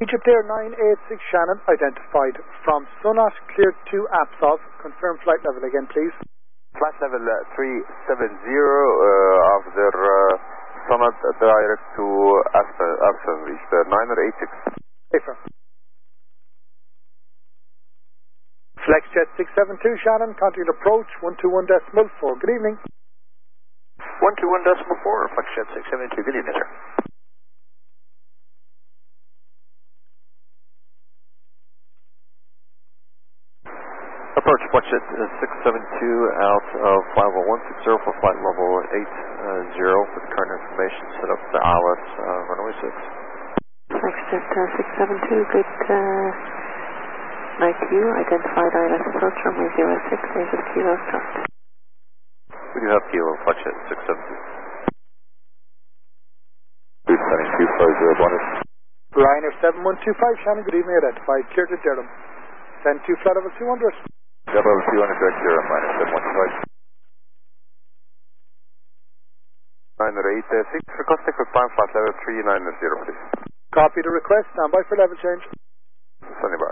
Egyptair 986 Shannon, identified from Sunat, cleared to Apsov. Confirm flight level again, please. Flight level 370 after Sunat direct to Apsov, Egyptair 986. Safer. FlexJet 672 Shannon, continue approach 121.4. Good evening. 121.4, FlexJet 672. Good evening, sir. Approach FlexJet 672 out of flight level 160 for flight level 80 with current information set up to ILS runway 6. FlexJet 672, good night to you. Identified ILS approach runway 06, Aegis Kilo start. We do have Kilo, FlexJet 672. 27250 bonus. Ryanair 7125 Shannon, good evening, identified, cleared to Durham. Send to flight level 200. Level 200 direct Durham, minus 715. 986, request take for climb flight level 390, please. Copy the request, stand by for level change. Standing by.